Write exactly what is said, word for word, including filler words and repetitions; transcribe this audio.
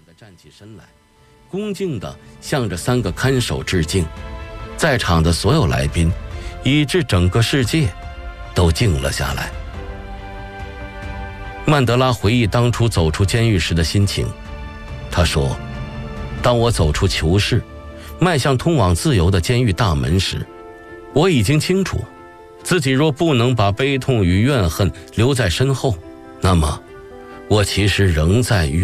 地站起身来，恭敬地向着三个看守致敬。在场的所有来宾，以致整个世界都静了下来。曼德拉回忆当初走出监狱时的心情，他说：当我走出囚室，迈向通往自由的监狱大门时，我已经清楚，自己若不能把悲痛与怨恨留在身后，那么我其实仍在狱